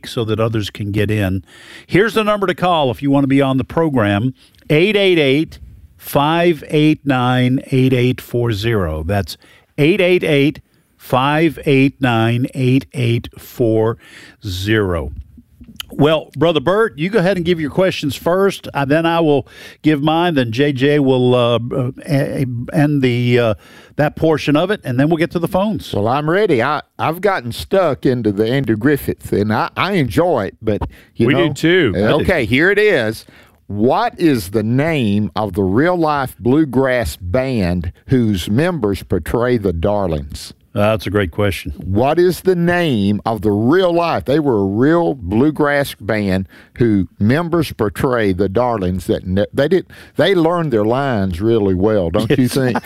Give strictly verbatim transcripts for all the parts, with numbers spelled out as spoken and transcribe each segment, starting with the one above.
speak so that others can get in. Here's the number to call if you want to be on the program, eight eight eight, five eight nine, eight eight four zero. That's eight eight eight, five eight nine, eight eight four zero. Well, Brother Bert, you go ahead and give your questions first. Uh, then I will give mine. Then J J will uh, end the uh, that portion of it, and then we'll get to the phones. Well, I'm ready. I, I've gotten stuck into the Andy Griffith, and I, I enjoy it. But you we know, do too. Okay, here it is. What is the name of the real-life bluegrass band whose members portray the Darlings? Uh, that's a great question. What is the name of the real life? They were a real bluegrass band who members portray the Darlings. That ne- they did. They learned their lines really well, don't yes. you think?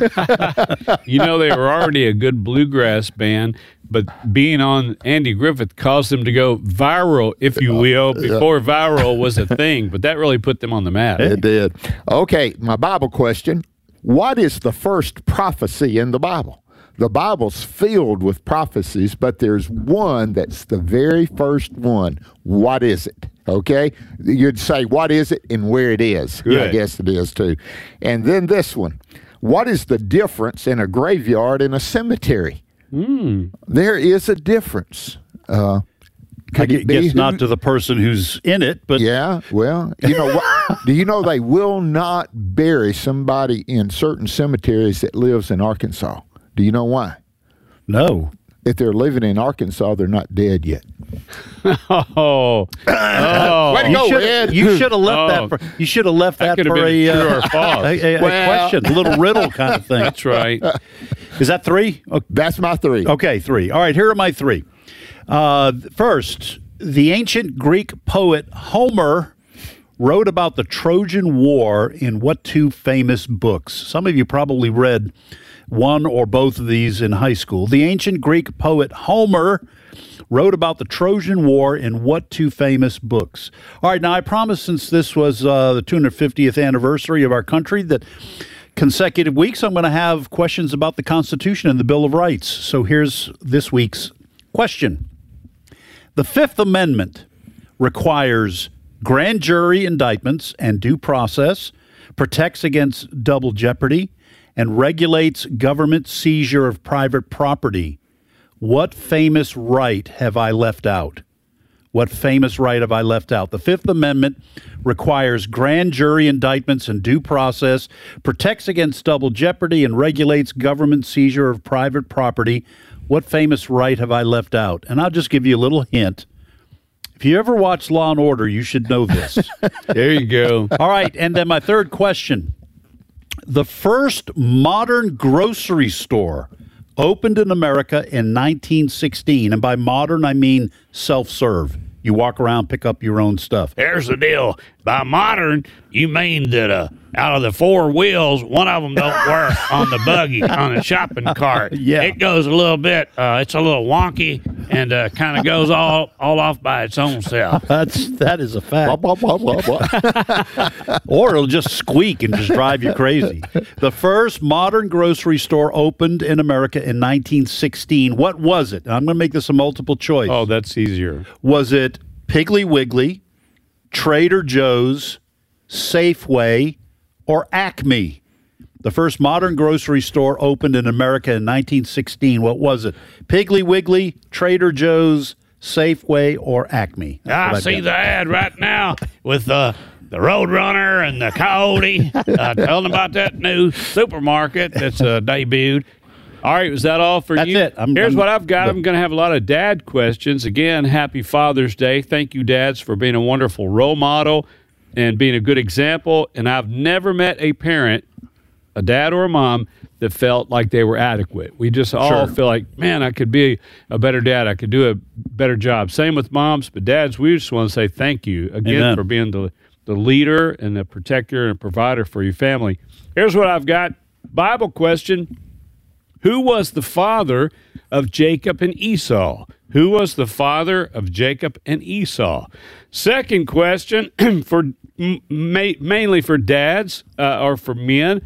You know, they were already a good bluegrass band, but being on Andy Griffith caused them to go viral, if you will, before viral was a thing. But that really put them on the map. It did. Okay, my Bible question. What is the first prophecy in the Bible? The Bible's filled with prophecies, but there's one that's the very first one. What is it? Okay? You'd say, what is it and where it is. Good. I guess it is, too. And then this one. What is the difference in a graveyard and a cemetery? Mm. There is a difference. Uh, I guess not to the person who's in it, but... Yeah, well, you know what? Do you know they will not bury somebody in certain cemeteries that lives in Arkansas? Do you know why? No. If they're living in Arkansas, they're not dead yet. Oh, oh. Way to go, Ed. You should have left Oh. that. For, you should have left that, That for could have a, been true uh, or false. a, a, a Well. question, a little riddle kind of thing. That's right. Is that three? Okay. That's my three. Okay, three. All right, here are my three. Uh, first, the ancient Greek poet Homer wrote about the Trojan War in what two famous books? Some of you probably read one or both of these in high school. The ancient Greek poet Homer wrote about the Trojan War in what two famous books? All right, now I promised, since this was uh, the two hundred fiftieth anniversary of our country, that consecutive weeks I'm going to have questions about the Constitution and the Bill of Rights. So here's this week's question. The Fifth Amendment requires grand jury indictments and due process, protects against double jeopardy, and regulates government seizure of private property. What famous right have I left out? What famous right have I left out? The Fifth Amendment requires grand jury indictments and due process, protects against double jeopardy, and regulates government seizure of private property. What famous right have I left out? And I'll just give you a little hint. If you ever watch Law and Order, you should know this. There you go. All right, and then my third question. The first modern grocery store opened in America in nineteen sixteen. And by modern, I mean self-serve. You walk around, pick up your own stuff. Here's the deal. By modern, you mean that uh, out of the four wheels, one of them don't work on the buggy, on the shopping cart. Yeah. It goes a little bit, uh, it's a little wonky and uh, kind of goes all, all off by its own self. That's, that is a fact. Blah, blah, blah, blah, blah. Or it'll just squeak and just drive you crazy. The first modern grocery store opened in America in nineteen sixteen. What was it? I'm going to make this a multiple choice. Oh, that's easier. Was it Piggly Wiggly, Trader Joe's, Safeway, or Acme? The first modern grocery store opened in America in nineteen sixteen. What was it? Piggly Wiggly, Trader Joe's, Safeway, or Acme? That's I what see got. the ad right now with uh, the Roadrunner and the Coyote. Uh, tell them about that new supermarket that's uh, debuted. All right, was that all for That's you? it. I'm- Here's I'm- what I've got. I'm going to have a lot of dad questions. Again, happy Father's Day. Thank you, dads, for being a wonderful role model and being a good example. And I've never met a parent, a dad or a mom, that felt like they were adequate. We just all Sure. feel like, man, I could be a better dad. I could do a better job. Same with moms, but dads, we just want to say thank you again Amen. for being the, the leader and the protector and provider for your family. Here's what I've got. Bible question. Who was the father of Jacob and Esau? Who was the father of Jacob and Esau? Second question, for ma- mainly for dads uh, or for men.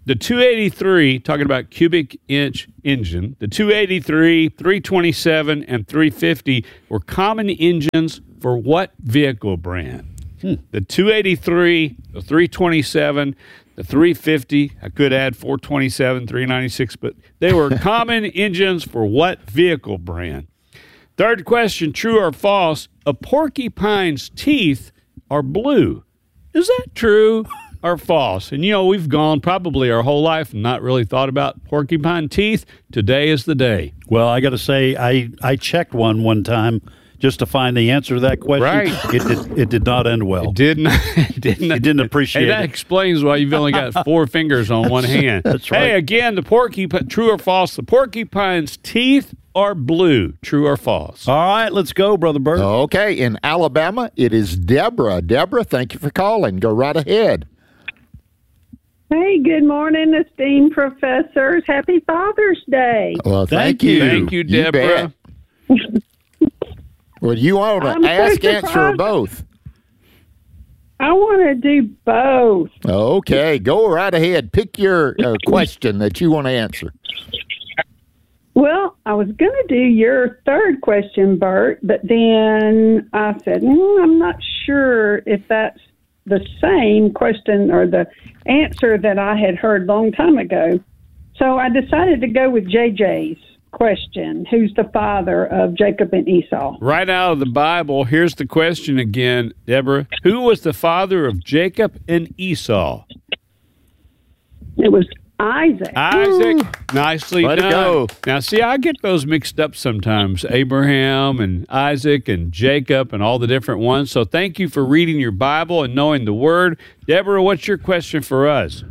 The two eighty-three, talking about cubic inch engine, the two eighty-three, three twenty-seven, and three fifty were common engines for what vehicle brand? Hmm. The two eighty-three, the three twenty-seven, the three fifty, I could add four twenty-seven, three ninety-six, but they were common engines for what vehicle brand? Third question, true or false, a porcupine's teeth are blue. Is that true or false? And, you know, we've gone probably our whole life and not really thought about porcupine teeth. Today is the day. Well, I got to say, I, I checked one one time just to find the answer to that question. Right. It did, it did not end well. It didn't. It didn't, It didn't appreciate hey, that it. explains why you've only got four fingers on one hand. That's right. Hey, again, the porcupine, true or false, the porcupine's teeth are blue. True or false? All right, let's go, Brother Bert. Okay, in Alabama, it is Deborah. Deborah, thank you for calling. Go right ahead. Hey, good morning, esteemed professors. Happy Father's Day. Well, Thank thank, you. you. Thank you, Deborah. bet. Well, you want I'm to so ask, answer, or surprised. both? I want to do both. Okay, go right ahead. Pick your uh, question that you want to answer. Well, I was going to do your third question, Bert, but then I said, mm, I'm not sure if that's the same question or the answer that I had heard a long time ago. So I decided to go with J J's question. Who's the father of Jacob and Esau? Right out of the Bible, here's the question again, Deborah. Who was the father of Jacob and Esau? It was Isaac. Isaac. Nicely Way to done. go. Now, see, I get those mixed up sometimes. Abraham and Isaac and Jacob and all the different ones. So thank you for reading your Bible and knowing the Word. Deborah, what's your question for us?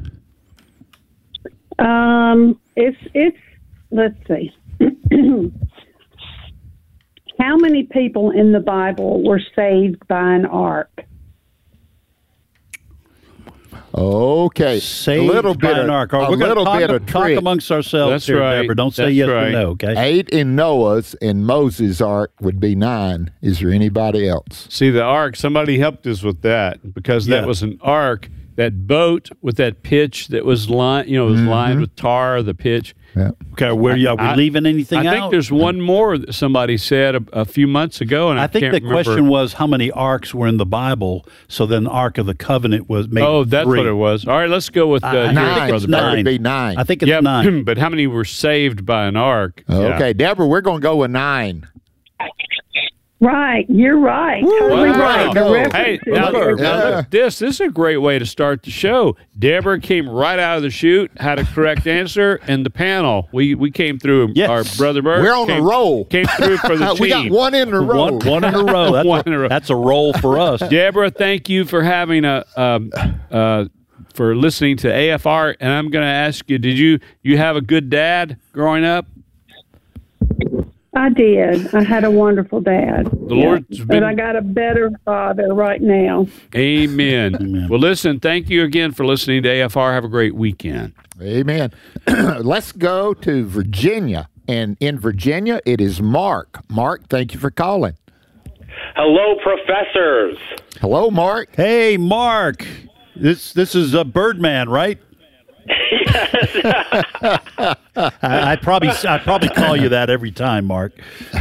Um, it's it's. Let's see. How many people in the Bible were saved by an ark? Okay, Saved a little by bit an of, ark. a We're gonna little talk, bit of talk trick. amongst ourselves That's here, right. Deborah. Don't say That's yes right. or no, okay? Eight in Noah's and Moses' ark would be nine. Is there anybody else? See, the ark, somebody helped us with that because that Yeah. was an ark, that boat with that pitch that was lined, you know, was lined with tar, the pitch. Yeah. Okay, where are we I- leaving anything I out? think there's one more that somebody said a, a few months ago, and I, I think can't the remember. question was how many arks were in the Bible. So then the Ark of the Covenant was made. Oh, that's three. what it was. All right, let's go with uh, I- I yours, think Nine. it's Brother That Bert. would be nine. I think it's Yeah, nine. but how many were saved by an ark? Okay, Yeah. Deborah, we're going to go with nine. Right, you're right. Totally Wow. right. The Hey, references Hey, now, are- now Yeah. look, this this is a great way to start the show. Deborah came right out of the chute, had a correct answer, and the panel we we came through. Yes. Our brother Bert, We're on came, a roll. Came through for the we team. got one in a row. One, one in a row. That's, One a, in a row. that's a roll for us. Deborah, thank you for having a um, uh, for listening to A F R. And I'm going to ask you: Did you you have a good dad growing up? I did. I had a wonderful dad. The Lord's but been- I got a better father right now. Amen. Amen. Well, listen, thank you again for listening to A F R. Have a great weekend. Amen. Let's go to Virginia. And in Virginia, it is Mark. Mark, thank you for calling. Hello, professors. Hello, Mark. Hey, Mark. This this is a Birdman, right? I, I probably I probably call you that every time, Mark.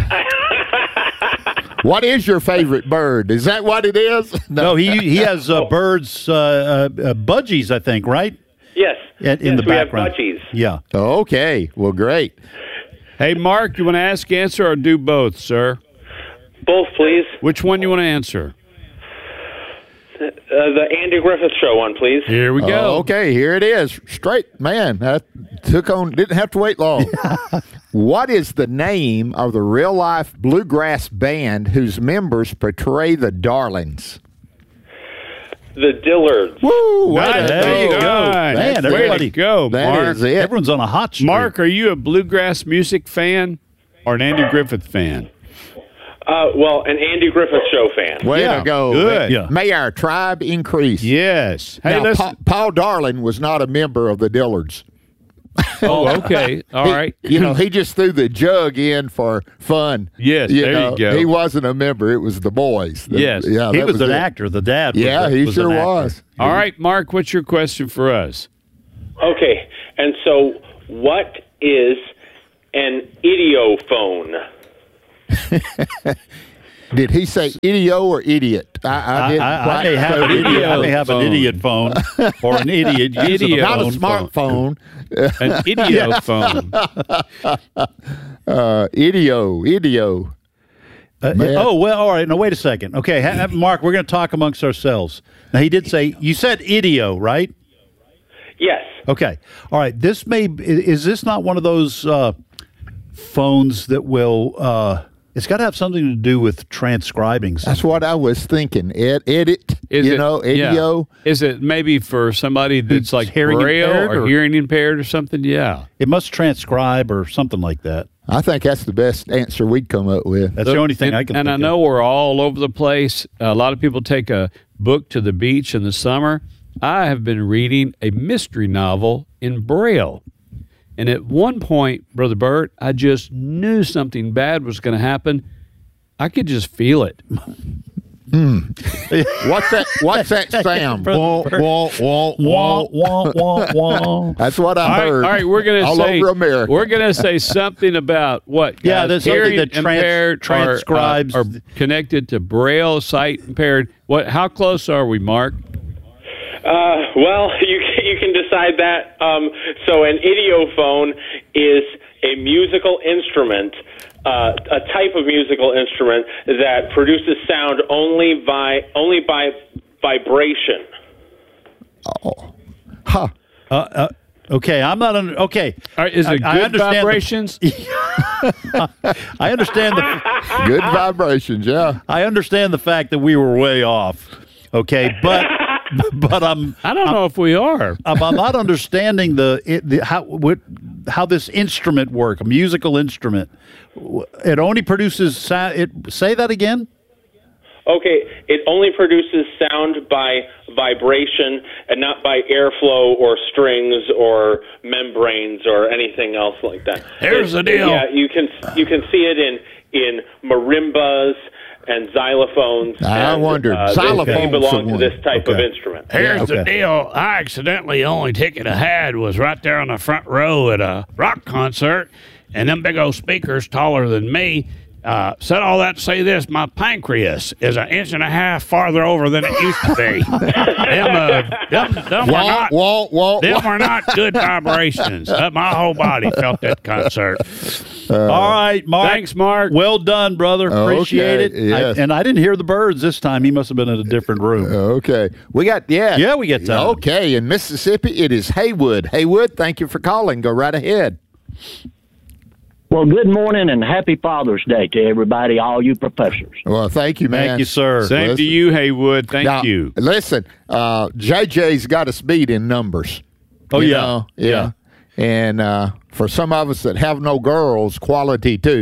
What is your favorite bird? Is that what it is? No, he he has uh, birds, uh, uh, uh, budgies, I think, right? Yes. In, in yes, the we background. have budgies. Yeah. Okay. Well, great. Hey, Mark, you want to ask, answer, or do both, sir? Both, please. Which one you want to answer? Uh, the Andy Griffith Show one, please. Here we go. Oh, okay, here it is. Straight, man. That took on, didn't have to wait long. What is the name of the real life bluegrass band whose members portray the Darlings? The Dillards. Woo! Way Nice. to There you go. go. Nice. Man, Way everybody- to go, That Mark. is it. Everyone's on a hot streak. Mark, are you a bluegrass music fan or an Andy Griffith fan? Uh, well, an Andy Griffith Show fan. Way Yeah, to go. good. Yeah. May our tribe increase. Yes. Hey, Now, let's. Pa- Paul Darling was not a member of the Dillards. Oh, okay. All He- right. You know, he just threw the jug in for fun. Yes, there you know, go. He wasn't a member. It was the boys. The- Yes. Yeah, He that was, an it. actor. The dad. Was Yeah, a- he was sure an actor. was. All right, Mark, what's your question for us? Okay, and so what is an idiophone? Did he say idio or idiot? I, I, I, didn't I, I quite may have an know. idiot. I may have an phone. idiot phone or an idiot using Idiot. a Not a phone. smartphone. An idiophone. Uh, idio, idio. Uh, Man. oh, well, all right. Now, wait a second. Okay, ha- Mark, we're going to talk amongst ourselves. Now, he did say, you said idio, right? Yes. Okay. All right. This may, i- is this not one of those uh, phones that will, uh, it's got to have something to do with transcribing something. That's what I was thinking. Ed, edit, Is you it- know, yeah. idio. Is it maybe for somebody that's like hearing braille impaired or, or- hearing impaired or something? Yeah. It must transcribe or something like that. I think that's the best answer we'd come up with. That's the only thing and, I can And think I of. know we're all over the place. A lot of people take a book to the beach in the summer. I have been reading a mystery novel in Braille. And at one point, Brother Bert, I just knew something bad was going to happen. I could just feel it. What's that? What's that sound? Wah, wah, wah, Wah, wah. wah, wah, wah. That's what I All right, heard. all right, we're going to all say over America. we're going to say something about what Yeah, guys, there's something hearing that trans- impaired or, uh, transcribes- are connected to Braille, sight impaired. What? How close are we, Mark? Uh, well, you can, you can decide that. Um, so an idiophone is a musical instrument, uh, a type of musical instrument that produces sound only by only by vibration. Huh. Uh, uh, okay, I'm not under. Okay, All right, is it I- I good understand the- vibrations? I understand the. Good vibrations, yeah. I understand the fact that we were way off. Okay, but but I'm I don't know if we are. I'm, I'm not understanding the, it, the how what, how this instrument work, a musical instrument. It only produces sound. It say that again. Okay, it only produces sound by vibration and not by airflow or strings or membranes or anything else like that. Here's the It- deal. Yeah, you can you can see it in in marimbas and xylophones. I and, wondered. Uh, they- Xylophones they belong are to one. this type of Okay. instrument. Here's Yeah, the okay. deal. I accidentally, only ticket I had was right there on the front row at a rock concert, and them big old speakers taller than me. Uh, said all that to say this: my pancreas is an inch and a half farther over than it used to be. them, uh, them, them were Wah, not, wah, wah, them wah. were not good vibrations. Uh, my whole body felt that concert. All right, Mark. Thanks, Mark. Well done, brother. Appreciate Okay, it. yes. I, and I didn't hear the birds this time. He must have been in a different room. Okay. We got, yeah. Yeah, we get time. Okay. In Mississippi, it is Haywood. Haywood, thank you for calling. Go right ahead. Well, good morning and happy Father's Day to everybody, all you professors. Well, thank you, man. Thank you, sir. Same to Listen. you, Haywood. Thank Now, you. Listen, uh, J J's got us beat in numbers. Oh, You yeah. know? yeah. Yeah. And uh, for some of us that have no girls, quality too.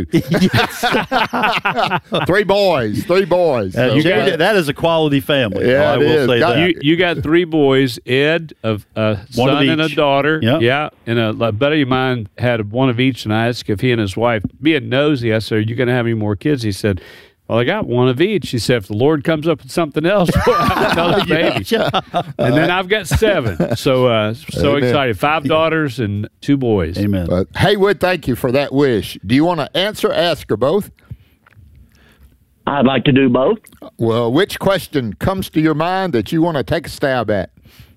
three boys, three boys. Uh, So, you uh, got- that is a quality family. Yeah, I it will is. say Got- that. You you got three boys, Ed, of a One of son and a each. daughter. Yep. Yeah, and a, a buddy of mine had one of each, and I asked if he and his wife, being nosy, I said, "Are you going to have any more kids?" He said, "Well, I got one of each." He said, "If the Lord comes up with something else, we'll have another baby." And then I've got seven. So uh, so Amen. excited. Five daughters and two boys. Amen. But Haywood, thank you for that wish. Do you want to answer, ask, or both? I'd like to do both. Well, which question comes to your mind that you want to take a stab at?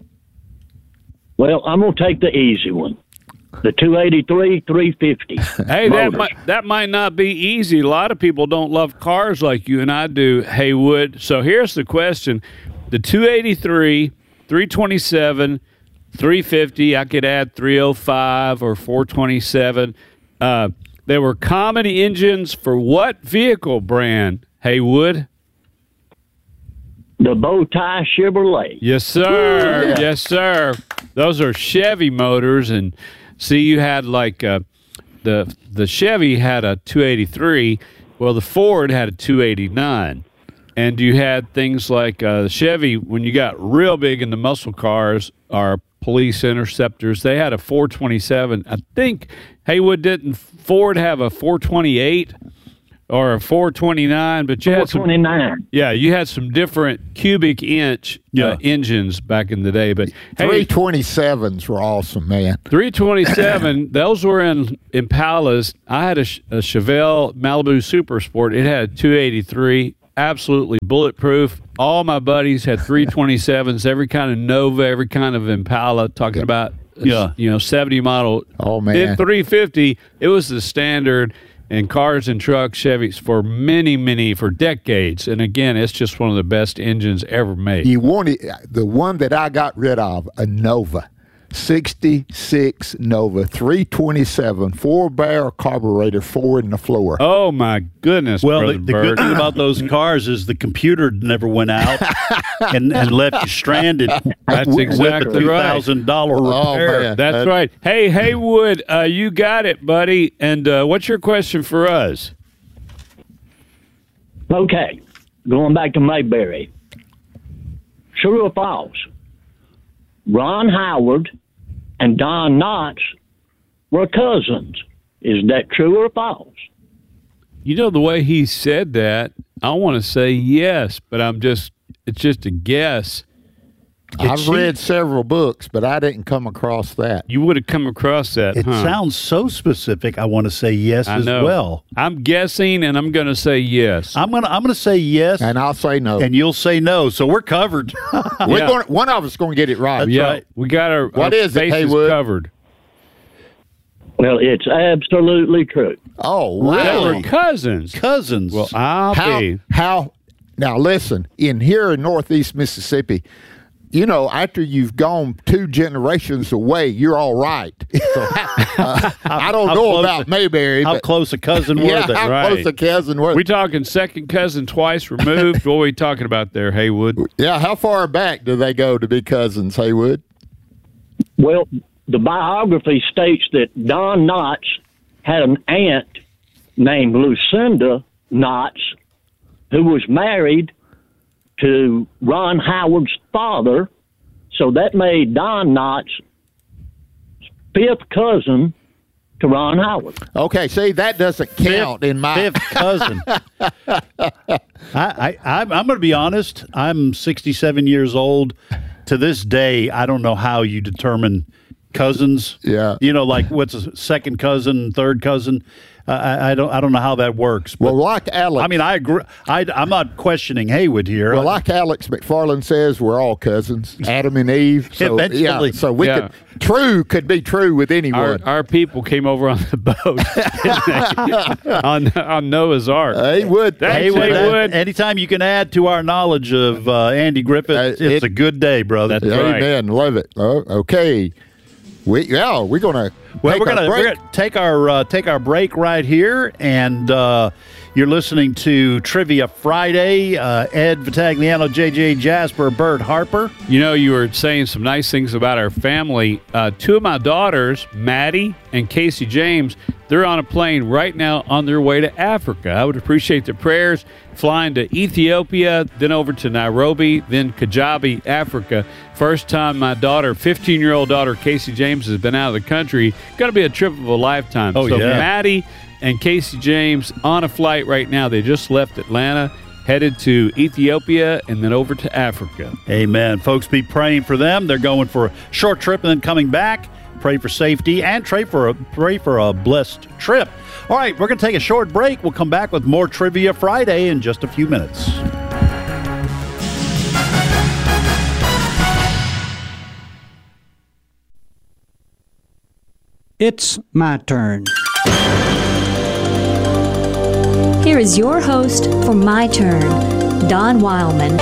Well, I'm going to take the easy one. The two eighty-three, three fifty. Hey, that Motors. might, that might not be easy. A lot of people don't love cars like you and I do, Haywood. So here's the question. The two eighty-three, three twenty-seven, three fifty, I could add three oh five or four twenty-seven. Uh, they were common engines for what vehicle brand, Haywood? The bow tie Chevrolet. Yes, sir. Yeah. Yes, sir. Those are Chevy motors, and see, you had like uh, the the Chevy had a two eighty-three. Well, the Ford had a two eighty-nine, and you had things like uh, Chevy. When you got real big into muscle cars, our police interceptors, they had a four twenty-seven. I think Haywood didn't Ford have a four twenty-eight. or a four twenty-nine, but you four had some, twenty-nine. yeah, you had some different cubic inch Yeah. uh, engines back in the day. But hey, three twenty-sevens were awesome, man. three twenty-seven, those were in Impalas. I had a, Ch- a Chevelle Malibu Super Sport. It had two eighty-three, absolutely bulletproof. All my buddies had three twenty-sevens, every kind of Nova, every kind of Impala, talking about, Yeah. you know, seventy model. Oh, man. Then three fifty, it was the standard in cars and trucks, Chevys, for many, many, for decades. And again, it's just one of the best engines ever made. You wanted the one that I got rid of, a Nova, sixty-six Nova, three twenty-seven, four barrel carburetor, four in the floor. Oh, my goodness, Well, Brother the, the Bert. good thing about those cars is the computer never went out and, and left you stranded That's with a exactly two right. thousand dollars Oh, repair. man. That's Uh, right. Hey, Haywood, uh, you got it, buddy. And uh, what's your question for us? Okay, going back to Mayberry. True or false? Ron Howard and Don Knotts were cousins. Is that true or false? You know, the way he said that, I want to say yes, but I'm just, it's just a guess. I've read several books, but I didn't come across that. You would have come across that, It huh? sounds so specific. I want to say yes I as know. well. I'm guessing, and I'm going to say yes. I'm gonna I'm gonna say yes, And I'll say no. and you'll say no. So we're covered. We're Yeah. going. One of us going to get it right. yeah, right. we got our, What our is it, bases Haywood? covered. Well, it's absolutely true. Oh, They wow. were cousins. Cousins. Well, I'll How, be. how? Now listen. In here in Northeast Mississippi, you know, after you've gone two generations away, you're all right. So, uh, I don't how know close- about Mayberry, how but close a cousin were yeah, they? how Right. close a cousin was. We talking second cousin twice removed? What are we talking about there, Haywood? Yeah, how far back do they go to be cousins, Haywood? Well, the biography states that Don Knotts had an aunt named Lucinda Knotts who was married to Ron Howard's father. So that made Don Knotts fifth cousin to Ron Howard. Okay, see, that doesn't count in my. Fifth cousin. I, I, I'm, I'm going to be honest. I'm sixty-seven years old. To this day, I don't know how you determine cousins. Yeah. You know, like what's a second cousin, third cousin. Uh, I, I don't. I don't know how that works. But, Well, like Alex. I mean, I agree. I, I'm not questioning Haywood here. Well, like Alex McFarland says, we're all cousins, Adam and Eve. So, Eventually. yeah, so we Yeah. could true could be true with Our, anyone. our people came over on the boat didn't they? on, on Noah's Ark. Haywood, That- thanks for Haywood, that. Haywood. Anytime you can add to our knowledge of uh, Andy Griffith, Uh, it's it- a good day, brother. That's right. Amen. Love it. Oh, okay. We yeah, we're gonna. Well, take we're our gonna, break. we're gonna take our uh, take our break right here, and uh, you're listening to Trivia Friday. Uh, Ed Vitagliano, J J Jasper, Bert Harper. You know, you were saying some nice things about our family. Uh, two of my daughters, Maddie and Casey James, they're on a plane right now on their way to Africa. I would appreciate the prayers. Flying to Ethiopia, then over to Nairobi, then Kajabi, Africa. First time my daughter, fifteen-year-old daughter, Casey James, has been out of the country. Going to be a trip of a lifetime. Oh, so yeah. Maddie and Casey James on a flight right now. They just left Atlanta, headed to Ethiopia, and then over to Africa. Amen. Folks, be praying for them. They're going for a short trip and then coming back. Pray for safety and pray for a, pray for a blessed trip. All right, we're going to take a short break. We'll come back with more Trivia Friday in just a few minutes. It's my turn. Here is your host for My Turn, Don Wildman.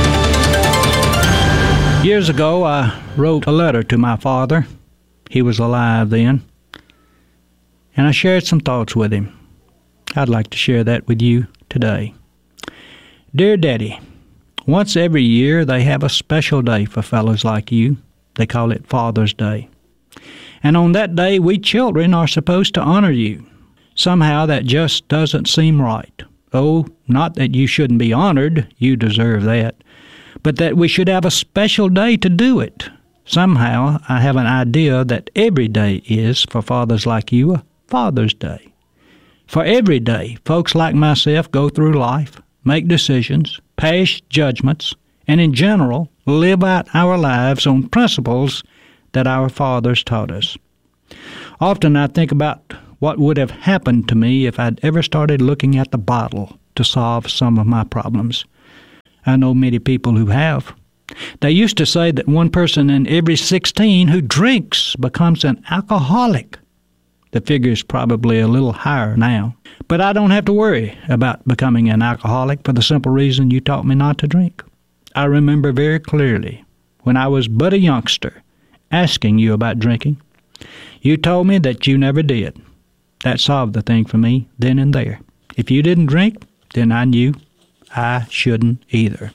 Years ago, I wrote a letter to my father. He was alive then. And I shared some thoughts with him. I'd like to share that with you today. Dear Daddy, once every year they have a special day for fellows like you. They call it Father's Day. And on that day, we children are supposed to honor you. Somehow that just doesn't seem right. Oh, not that you shouldn't be honored, you deserve that, but that we should have a special day to do it. Somehow I have an idea that every day is, for fathers like you, a Father's Day. For every day, folks like myself go through life, make decisions, pass judgments, and in general, live out our lives on principles that our fathers taught us. Often I think about what would have happened to me if I'd ever started looking at the bottle to solve some of my problems. I know many people who have. They used to say that one person in every sixteen who drinks becomes an alcoholic. The figure is probably a little higher now. But I don't have to worry about becoming an alcoholic for the simple reason you taught me not to drink. I remember very clearly when I was but a youngster asking you about drinking. You told me that you never did. That solved the thing for me then and there. If you didn't drink, then I knew I shouldn't either.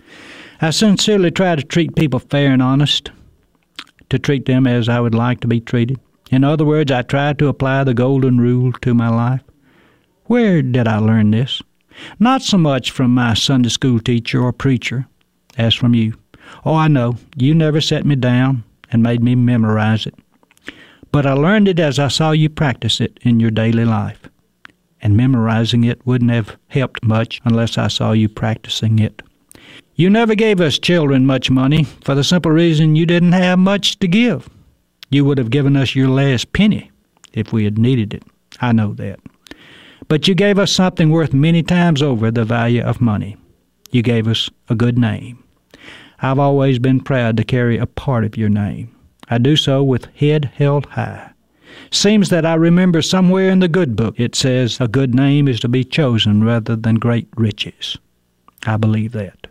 I sincerely try to treat people fair and honest, to treat them as I would like to be treated. In other words, I try to apply the golden rule to my life. Where did I learn this? Not so much from my Sunday school teacher or preacher as from you. Oh, I know, you never set me down and made me memorize it. But I learned it as I saw you practice it in your daily life. And memorizing it wouldn't have helped much unless I saw you practicing it. You never gave us children much money for the simple reason you didn't have much to give. You would have given us your last penny if we had needed it. I know that. But you gave us something worth many times over the value of money. You gave us a good name. I've always been proud to carry a part of your name. I do so with head held high. Seems that I remember somewhere in the good book it says a good name is to be chosen rather than great riches. I believe that.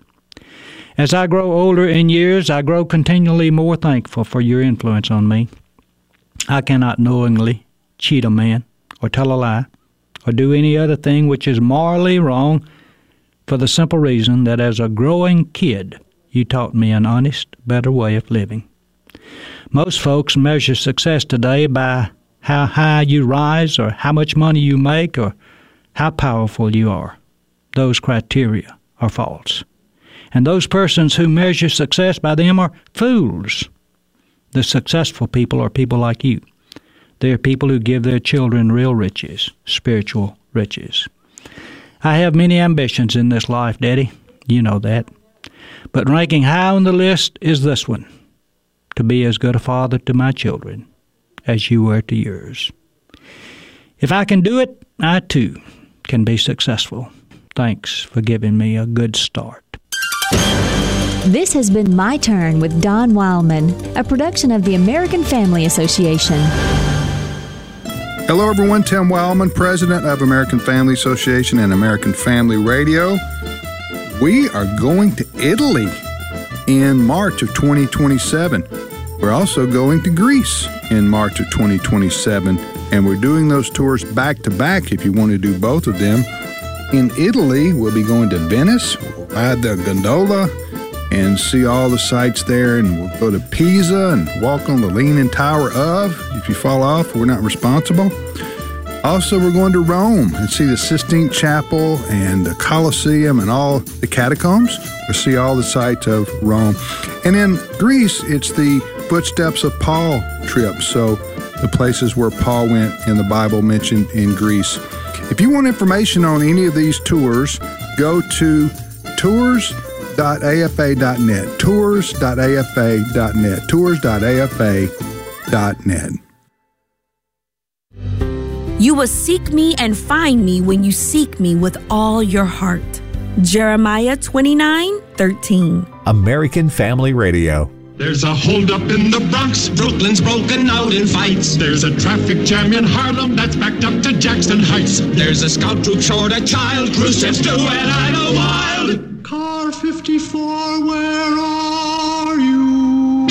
As I grow older in years, I grow continually more thankful for your influence on me. I cannot knowingly cheat a man or tell a lie or do any other thing which is morally wrong for the simple reason that as a growing kid, you taught me an honest, better way of living. Most folks measure success today by how high you rise or how much money you make or how powerful you are. Those criteria are false. And those persons who measure success by them are fools. The successful people are people like you. They are people who give their children real riches, spiritual riches. I have many ambitions in this life, Daddy. You know that. But ranking high on the list is this one, to be as good a father to my children as you were to yours. If I can do it, I too can be successful. Thanks for giving me a good start. This has been My Turn with Don Wildman, a production of the American Family Association. Hello, everyone. Tim Wildman, president of American Family Association and American Family Radio. We are going to Italy in March of twenty twenty-seven. We're also going to Greece in March of twenty twenty-seven, and we're doing those tours back to back if you want to do both of them. In Italy, we'll be going to Venice, we'll ride the gondola and see all the sights there, and we'll go to Pisa and walk on the Leaning Tower of. If you fall off, we're not responsible. Also, we're going to Rome and see the Sistine Chapel and the Colosseum and all the catacombs. We'll see all the sights of Rome. And in Greece, it's the Footsteps of Paul trip, so the places where Paul went in the Bible mentioned in Greece. If you want information on any of these tours, go to tours dot a f a dot net, tours dot a f a dot net, tours dot a f a dot net. You will seek me and find me when you seek me with all your heart. Jeremiah twenty-nine thirteen. American Family Radio. There's a holdup in the Bronx. Brooklyn's broken out in fights. There's a traffic jam in Harlem that's backed up to Jackson Heights. There's a scout troop short a child. Khrushchev's doing Idle Wild. Car fifty-four, where are you?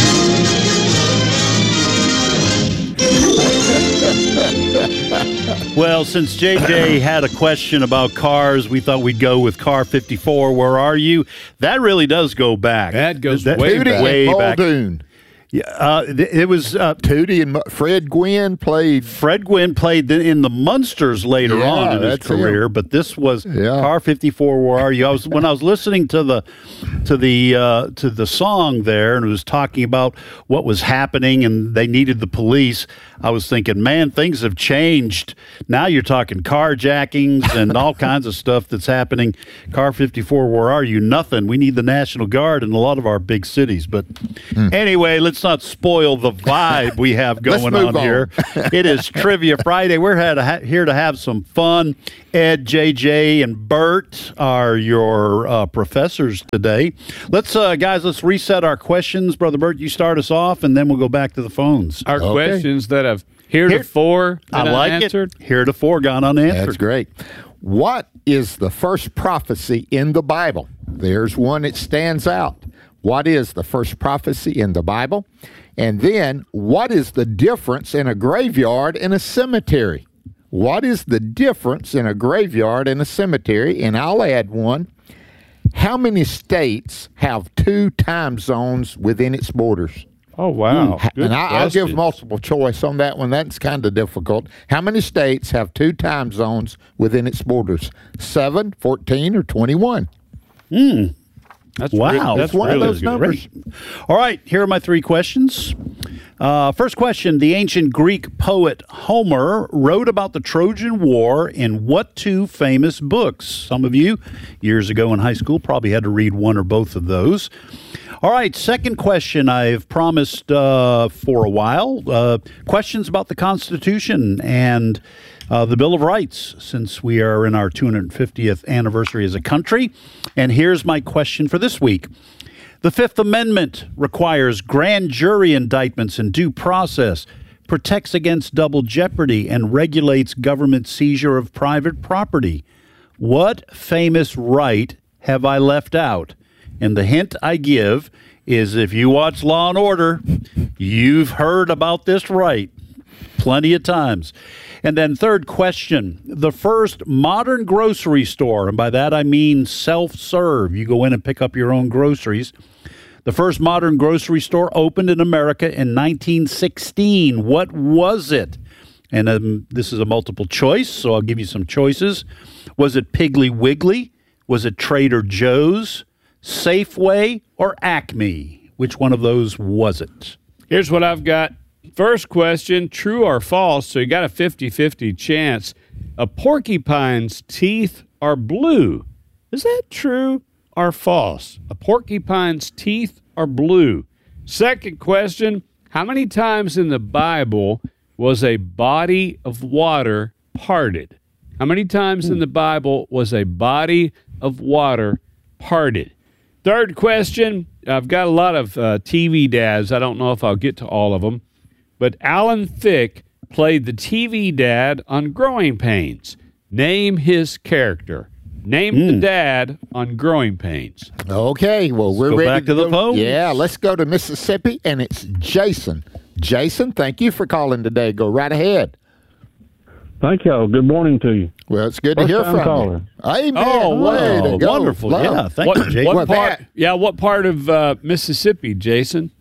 Well, since J J had a question about cars, we thought we'd go with Car fifty-four. Where are you? That really does go back. That goes that, way back. Way back. Muldoon. Yeah, uh, th- it was uh, Tootie and Mu- Fred Gwynn played. Fred Gwynn played the, in the Munsters later Yeah, on in his that's career, him. but this was Yeah. Car fifty-four. Where are you? I was when I was listening to the to the uh, to the song there, and it was talking about what was happening, and they needed the police. I was thinking, man, things have changed. Now you're talking carjackings and all kinds of stuff that's happening. Car fifty-four, where are you? Nothing. We need the National Guard in a lot of our big cities. But Hmm. anyway, let's not spoil the vibe we have Let's going move on on. here. It is Trivia Friday. We're had to ha- here to have some fun. Ed, J J, and Bert are your uh, professors today. Let's, uh, guys, let's reset our questions. Brother Bert, you start us off, and then we'll go back to the phones. Our Okay. questions that have heretofore I been like unanswered. it. Heretofore gone unanswered. That's great. What is the first prophecy in the Bible? There's one that stands out. What is the first prophecy in the Bible? And then, what is the difference in a graveyard and a cemetery? What is the difference in a graveyard and a cemetery? And I'll add one. How many states have two time zones within its borders? Oh, wow. Good and I, I'll give question. multiple choice on that one. That's kind of difficult. How many states have two time zones within its borders? Seven, fourteen, or twenty-one? Hmm. That's Wow. re- That's that's one of really those good. numbers. All right, here are my three questions. Uh, first question. The ancient Greek poet Homer wrote about the Trojan War in what two famous books? Some of you, years ago in high school, probably had to read one or both of those. All right, second question I've promised uh, for a while. Uh, questions about the Constitution and uh, the Bill of Rights, since we are in our two hundred fiftieth anniversary as a country. And here's my question for this week. The Fifth Amendment requires grand jury indictments and due process, protects against double jeopardy, and regulates government seizure of private property. What famous right have I left out? And the hint I give is if you watch Law and Order, you've heard about this right plenty of times. And then third question, the first modern grocery store, and by that I mean self-serve. You go in and pick up your own groceries. The first modern grocery store opened in America in nineteen sixteen. What was it? And um, this is a multiple choice, so I'll give you some choices. Was it Piggly Wiggly? Was it Trader Joe's, Safeway, or Acme? Which one of those was it? Here's what I've got. First question, true or false? So you got a fifty-fifty chance. A porcupine's teeth are blue. Is that true or false? A porcupine's teeth are blue. Second question, how many times in the Bible was a body of water parted? How many times in the Bible was a body of water parted? Third question, I've got a lot of uh, T V dads. I don't know if I'll get to all of them. But Alan Thicke played the T V dad on Growing Pains. Name his character. Name Mm. the dad on Growing Pains. Okay, well, we're go ready back to the go- phones. Yeah, let's go to Mississippi, and it's Jason. Jason, thank you for calling today. Go right ahead. Thank y'all. Good morning to you. Well, it's good to First hear time from caller. you. Amen. Oh, Way wow. to go. Wonderful. Love. Yeah, thank What, you, Jason. what Well, part? that- Yeah, what part of uh, Mississippi, Jason?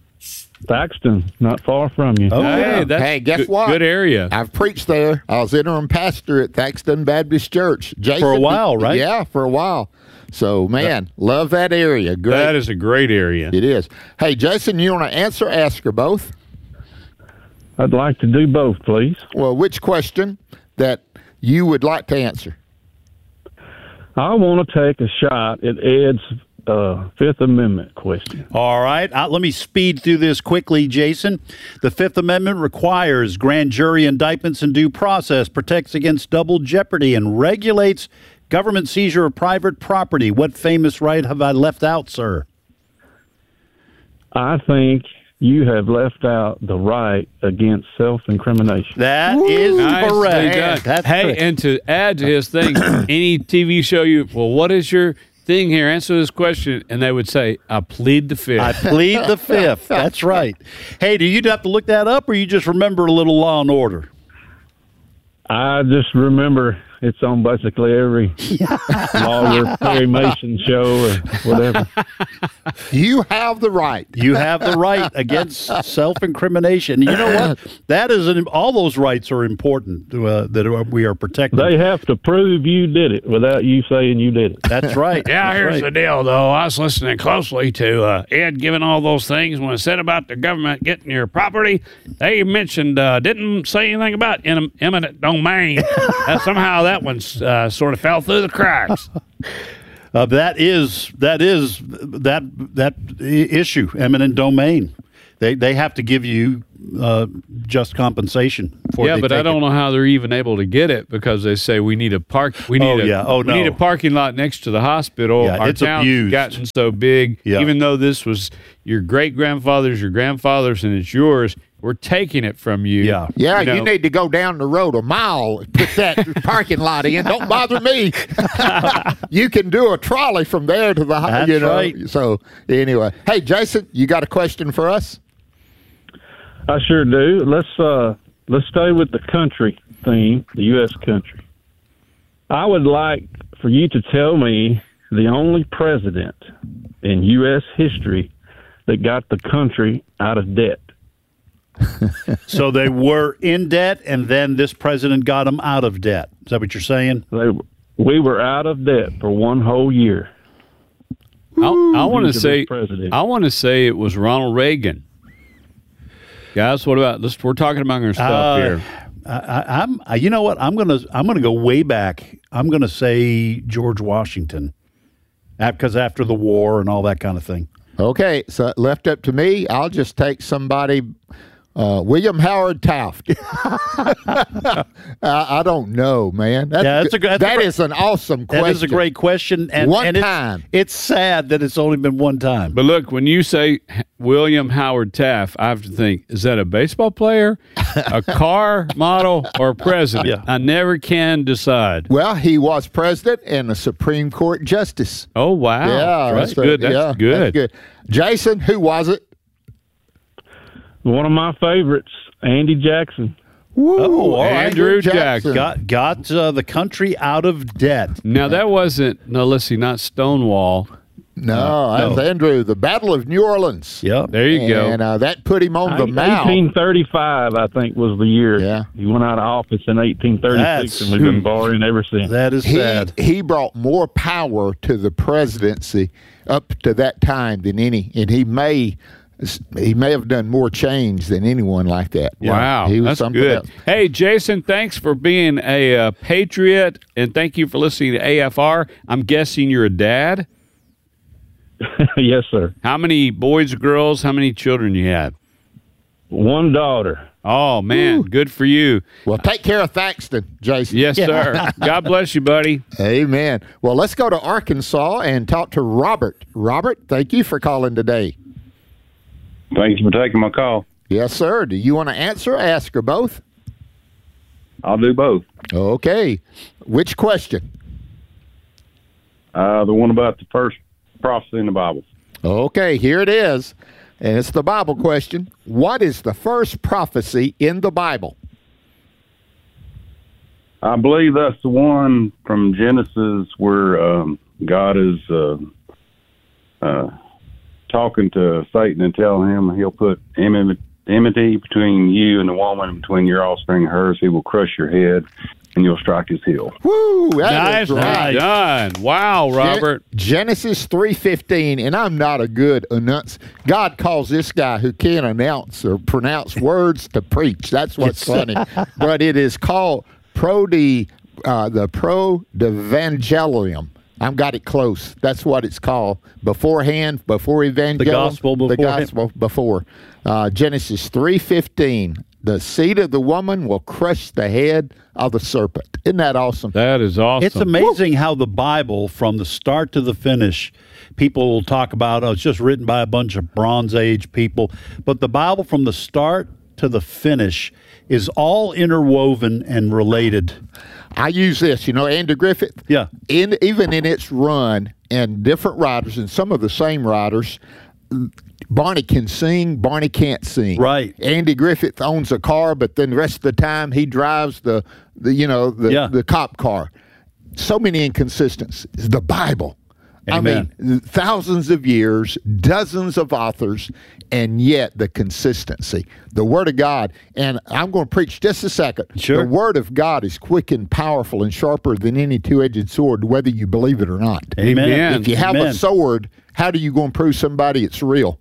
Thaxton, not far from you. Oh, hey, yeah. that's Hey, guess good, what? Good area. I've preached there. I was interim pastor at Thaxton Baptist Church. Jason, For a while, right? Yeah, for a while. So, man, love that area. Great. That is a great area. It is. Hey, Jason, you want to answer, ask, or both? I'd like to do both, please. Well, which question that you would like to answer? I want to take a shot at Ed's uh, Fifth Amendment question. All right. Uh, let me speed through this quickly, Jason. The Fifth Amendment requires grand jury indictments and due process, protects against double jeopardy, and regulates government seizure of private property. What famous right have I left out, sir? I think you have left out the right against self-incrimination. That is Nicely correct. done. That's hey, correct. and to add to his thing, any T V show you, well, what is your thing here? Answer this question. And they would say, I plead the fifth. I plead the fifth. That's right. Hey, do you have to look that up, or you just remember a little Law and Order? I just remember it's on basically every lawyer Perry Mason show or whatever. You have the right. You have the right against self-incrimination. You know what? That is an, all those rights are important uh, that we are protecting. They have to prove you did it without you saying you did it. That's right. Yeah, That's here's right. the deal, though. I was listening closely to uh, Ed giving all those things when it said about the government getting your property. They mentioned, uh, didn't say anything about in, eminent domain. uh, somehow that one uh, sort of fell through the cracks. Uh, that is that is that that i- issue, eminent domain. They they have to give you uh, just compensation for. Yeah, they but I take don't it. know how they're even able to get it because they say we need a park. We need Oh, a, yeah. Oh, we no. need a parking lot next to the hospital. Yeah, Our it's town's abused. gotten so big. Yeah. Even though this was your great grandfather's, your grandfather's, and it's yours, we're taking it from you. Yeah. Yeah, You you, know. need to go down the road a mile, put that parking lot in. Don't bother me. You can do a trolley from there to the house. That's You know? right. So anyway, hey Jason, you got a question for us? I sure do. Let's uh, let's stay with the country theme, the U S country. I would like for you to tell me the only president in U S history that got the country out of debt. So they were in debt, and then this president got them out of debt. Is that what you're saying? They, we were out of debt for one whole year. I, I want to Due to say, this president. I want to say it was Ronald Reagan. Guys, what about this? We're talking about our stuff Uh, here. I, I, I'm. I, you know what? I'm gonna. I'm gonna go way back. I'm gonna say George Washington, because after the war and all that kind of thing. Okay, so left up to me, I'll just take somebody. Uh, William Howard Taft. I, I don't know, man. That's Yeah, that's a good- that's a that great- is an awesome question. That is a great question. And, One and it's, time. It's sad that it's only been one time. But look, when you say H- William Howard Taft, I have to think: is that a baseball player, a car model, or a president? Yeah. I never can decide. Well, he was president and a Supreme Court justice. Oh wow! Yeah, that's so- good. That's yeah, good. That's good. Jason, who was it? One of my favorites, Andy Jackson. Oh, all right. Andrew Jackson. got got uh, the country out of debt. Now that wasn't no. Let's see, not Stonewall. No, that was no. Andrew. The Battle of New Orleans. Yep. There you go. And uh, that put him on the map. eighteen thirty-five, I think, was the year. Yeah. He went out of office in eighteen thirty-six, That's- and we've been borrowing ever since. That is He, sad. he brought more power to the presidency up to that time than any, and he may he may have done more change than anyone like that. Wow, he was that's something good. else. Hey, Jason, thanks for being a uh, patriot, and thank you for listening to A F R. I'm guessing you're a dad. Yes, sir. How many boys or girls? How many children you have? One daughter. Oh man, good for you. Well, take care of Thaxton, Jason. Yes, sir. God bless you, buddy. Amen. Well, let's go to Arkansas and talk to Robert. Robert, thank you for calling today. Thank you for taking my call. Yes, sir. Do you want to answer, ask, or both? I'll do both. Okay. Which question? Uh, the one about the first prophecy in the Bible. Okay, here it is. And it's the Bible question. What is the first prophecy in the Bible? I believe that's the one from Genesis where um, God is uh, uh, talking to Satan and telling him he'll put enmity enmity between you and the woman, between your offspring and hers. He will crush your head, and you'll strike his heel. Woo! That Nice, is right. done. Wow, Robert. Gen- Genesis three fifteen, and I'm not a good announce. God calls this guy who can't announce or pronounce words to preach. That's what's funny. But it is called pro de, uh, the pro evangelium. I've got it close. That's what it's called. Beforehand, before evangelium. The gospel The beforehand. gospel before. Uh, Genesis three fifteen. The seed of the woman will crush the head of the serpent. Isn't that awesome? That is awesome. It's amazing how the Bible, from the start to the finish, people will talk about, oh, it's just written by a bunch of Bronze Age people. But the Bible, from the start to the finish, is all interwoven and related. I use this, you know, Andy Griffith. Yeah. In even in its run, and different writers, and some of the same writers, Barney can sing, Barney can't sing. Right. Andy Griffith owns a car, but then the rest of the time he drives the, the you know, the, Yeah. the cop car. So many inconsistencies. The Bible. Amen. I mean, thousands of years, dozens of authors, and yet the consistency. The Word of God, and I'm going to preach just a second. Sure. The Word of God is quick and powerful and sharper than any two-edged sword, whether you believe it or not. Amen. If you have Amen. a sword, how do you go and prove somebody it's real?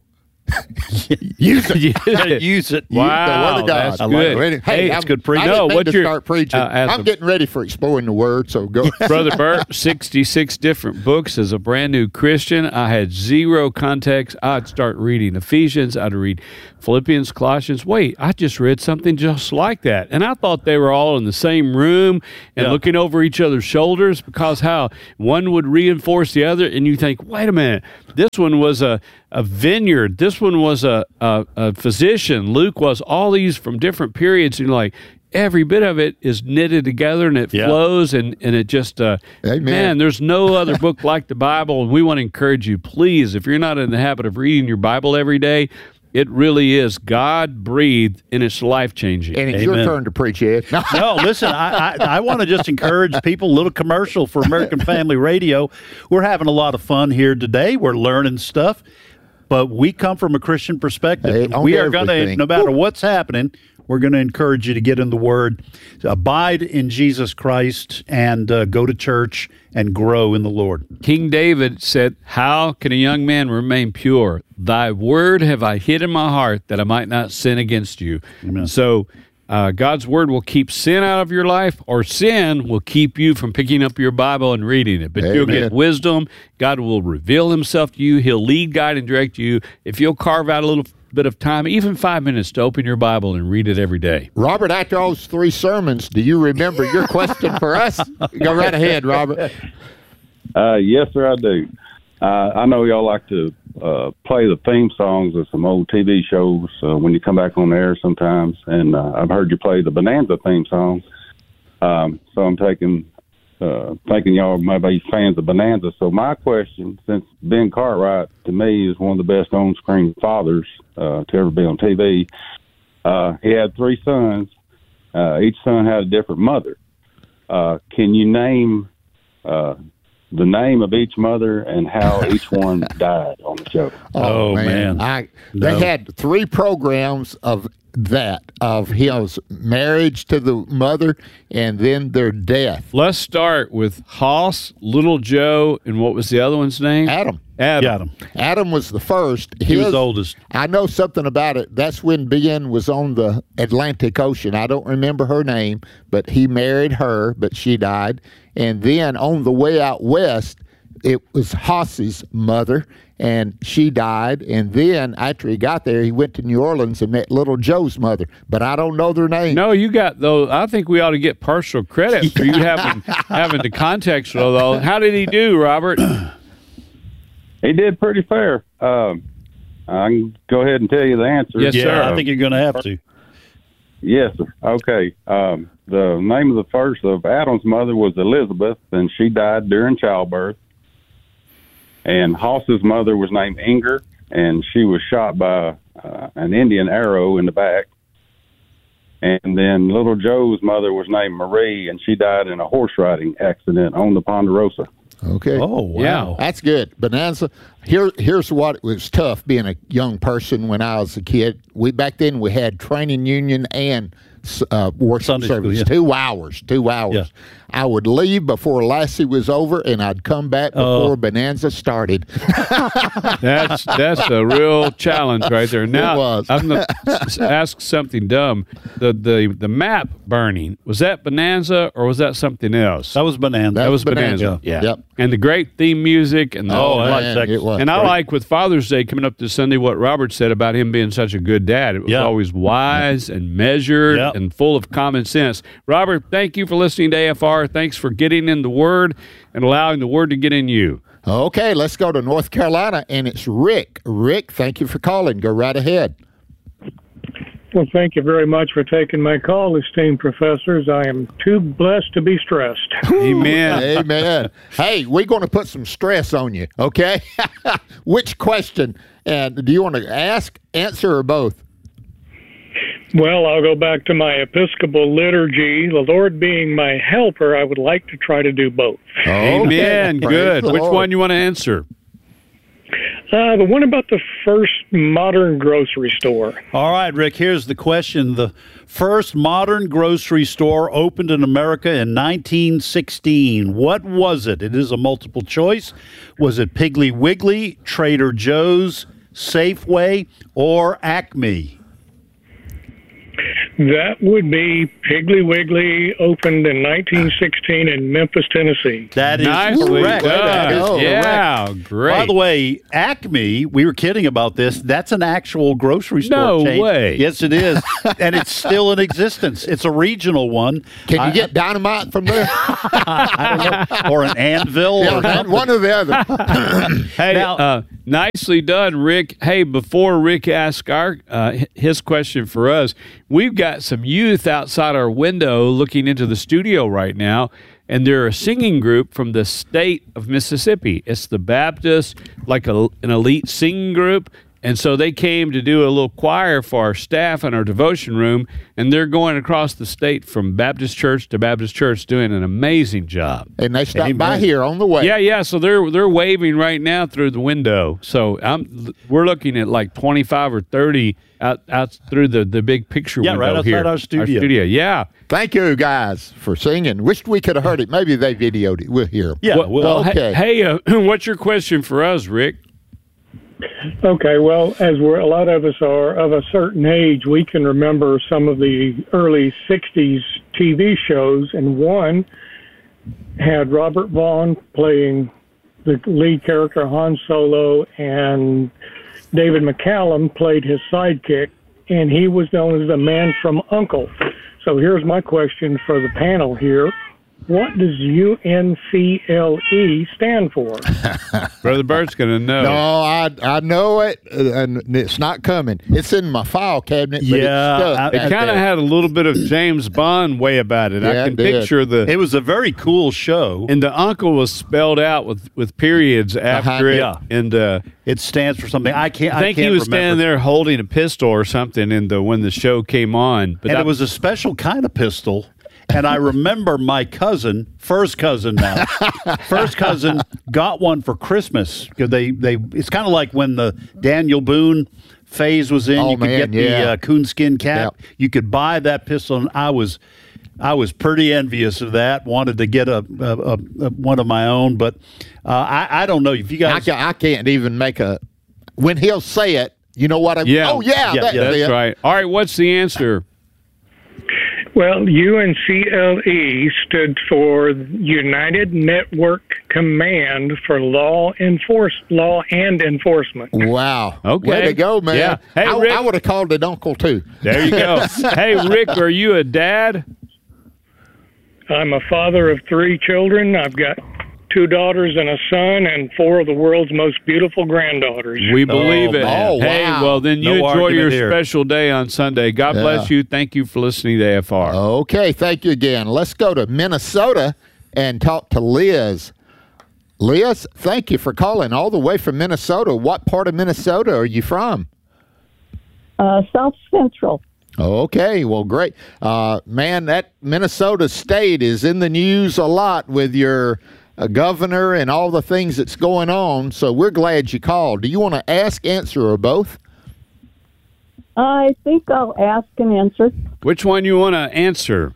Use it. Use it. Wow, the Word of God. that's good. Hey, Hey, I'm, it's good preaching. I didn't No, mean what to you're- start preaching. uh, as I'm a- getting ready for exploring the Word, so go. Brother Bert, sixty-six different books as a brand new Christian. I had zero context. I'd start reading Ephesians. I'd read Philippians, Colossians. Wait, I just read something just like that. And I thought they were all in the same room and Yeah. looking over each other's shoulders because how one would reinforce the other. And you think, wait a minute, this one was a, a vineyard. This one was a, a, a physician. Luke was all these from different periods. And you're like, every bit of it is knitted together and it Yeah. flows and, and it just, uh, Amen. man, there's no other book like the Bible. And we want to encourage you, please, if you're not in the habit of reading your Bible every day, it really is God breathed and it's life changing. And it's Amen. your turn to preach, Ed. No. No, listen, I, I, I want to just encourage people, a little commercial for American Family Radio. We're having a lot of fun here today. We're learning stuff, but we come from a Christian perspective. Hey, on we are going to, everything. no matter what's happening, we're going to encourage you to get in the Word, abide in Jesus Christ, and uh, go to church and grow in the Lord. King David said, how can a young man remain pure? Thy word have I hid in my heart that I might not sin against you. Amen. So uh, God's word will keep sin out of your life, or sin will keep you from picking up your Bible and reading it. But you'll Amen. get wisdom. God will reveal himself to you. He'll lead, guide, and direct you. If you'll carve out a little bit of time, even five minutes, to open your Bible and read it every day. Robert, after those three sermons, do you remember your question for us? Go right ahead, Robert. Uh, yes, sir, I do. Uh, I know y'all like to uh, play the theme songs of some old T V shows uh, when you come back on the air sometimes, and uh, I've heard you play the Bonanza theme song. Um, so I'm taking, uh, thinking y'all might be fans of Bonanza. So my question, since Ben Cartwright to me is one of the best on-screen fathers uh, to ever be on T V, uh, he had three sons. Uh, each son had a different mother. Uh, can you name uh, the name of each mother and how each one died on the show? Oh, man. I, they No. had three programs of that, of his marriage to the mother and then their death. Let's start with Hoss, Little Joe, and what was the other one's name? Adam. Adam. Yeah, Adam. Adam was the first. He was His- the oldest. I know something about it. That's when Ben was on the Atlantic Ocean. I don't remember her name, but he married her, but she died. And then on the way out west, it was Hoss's mother, and she died. And then after he got there, he went to New Orleans and met Little Joe's mother, but I don't know their name. No, you got though. I think we ought to get partial credit for you having having the context of though. How did he do, Robert? He did pretty fair. Um, I can go ahead and tell you the answer. Yes, Yeah, sir. I think you're going to have to. Yes, sir. Okay. Um, the name of the first of Adam's mother was Elizabeth, and she died during childbirth. And Hoss's mother was named Inger, and she was shot by uh, an Indian arrow in the back. And then Little Joe's mother was named Marie, and she died in a horse riding accident on the Ponderosa. Okay. Oh, wow. Yeah. That's good. Bonanza. Here, here's what it was tough being a young person when I was a kid. We back then we had training union and uh, worship Sunday school, service. yeah. Two hours. Two hours. Yeah. I would leave before Lassie was over, and I'd come back before Oh. Bonanza started. That's that's a real challenge right there. Now, was. I'm going to ask something dumb. The, the the map burning, was that Bonanza or was that something else? That was Bonanza. That was Bonanza. Bonanza. Yeah. Yep. And the great theme music and the Oh, and I Man, like that. it was. And I great. like with Father's Day coming up this Sunday what Robert said about him being such a good dad. It was Yeah. always wise and measured Yeah. and full of common sense. Robert, thank you for listening to A F R. Thanks for getting in the Word and allowing the Word to get in you. Okay, let's go to North Carolina, and it's Rick. Rick, thank you for calling. Go right ahead. Well, thank you very much for taking my call, esteemed professors. I am too blessed to be stressed. Amen. Amen. Hey, we're going to put some stress on you, okay? Which question? And do you want to ask, answer, or both? Well, I'll go back to my Episcopal liturgy. The Lord being my helper, I would like to try to do both. Amen. Good. Which one you want to answer? Uh, the one about the first modern grocery store. All right, Rick, here's the question. The first modern grocery store opened in America in nineteen sixteen. What was it? It is a multiple choice. Was it Piggly Wiggly, Trader Joe's, Safeway, or Acme? That would be Piggly Wiggly, opened in nineteen sixteen in Memphis, Tennessee. That is Nicely correct. done. That is Yeah, correct. great. By the way, Acme, we were kidding about this. That's an actual grocery store No chain. way. Yes, it is. And it's still in existence. It's a regional one. Can you I- get dynamite from there? I don't know. Or an anvil. Yeah, or man, something. one or the other. Hey, Now- uh, nicely done, Rick. Hey, before Rick asks our uh, h- his question for us, we've got some youth outside our window looking into the studio right now, and they're a singing group from the state of Mississippi. It's the Baptist, like a, an elite singing group. And so they came to do a little choir for our staff in our devotion room, and they're going across the state from Baptist church to Baptist church doing an amazing job. And they stopped Amen. by here on the way. Yeah, yeah. So they're they're waving right now through the window. So I'm we're looking at like twenty-five or thirty out out through the, the big picture Yeah, window right outside here. our studio. studio. Yeah. Thank you, guys, for singing. Wished we could have heard it. Maybe they videoed it. We'll hear 'em. Yeah, Well, well, well, okay. Hey, hey uh, what's your question for us, Rick? Okay, well, as we're a lot of us are of a certain age, we can remember some of the early sixties T V shows, and one had Robert Vaughn playing the lead character Han Solo, and David McCallum played his sidekick, and he was known as the Man from U N C L E. So here's my question for the panel here. What does U N C L E stand for? Brother Bert's going to know. No, I I know it, uh, and it's not coming. It's in my file cabinet. But Yeah, it's I- stuck It right kind of there. had a little bit of James Bond way about it. I Yeah, can it did. picture the It was a very cool show. and the uncle was spelled out with, with periods after it. yeah. And uh, It stands for something. I can't. I think can't he was remember. standing there holding a pistol or something in the when the show came on. But and that it was a special kind of pistol. And I remember my cousin, first cousin now, first cousin got one for Christmas because they, they it's kind of like when the Daniel Boone phase was in. Oh, you could man, get yeah. the uh, coonskin cap. Yep. You could buy that pistol, and I was I was pretty envious of that. Wanted to get a, a, a, a one of my own, but uh, I I don't know if you I, guys. ca- I can't even make a. When he'll say it, you know what I mean? yeah, Oh, yeah. Yeah, that- yeah, that's yeah. right. All right, what's the answer? Well, U N C L E stood for United Network Command for Law Enforce Law and Enforcement. Wow. Okay. Way to go, man. Yeah. Hey, I, Rick- I would have called it Uncle, too. There you go. Hey, Rick, are you a dad? I'm a father of three children. I've got two daughters and a son, and four of the world's most beautiful granddaughters. We believe it. man. Oh, hey, wow. well, then you No enjoy your argument here. special day on Sunday. God Yeah. bless you. Thank you for listening to A F R. Okay. Thank you again. Let's go to Minnesota and talk to Liz. Liz, thank you for calling all the way from Minnesota. What part of Minnesota are you from? Uh, South Central. Okay, well, great. Uh, man, that Minnesota state is in the news a lot with your uh, governor and all the things that's going on, so we're glad you called. Do you want to ask, answer, or both? I think I'll ask and answer. Which one you want to answer?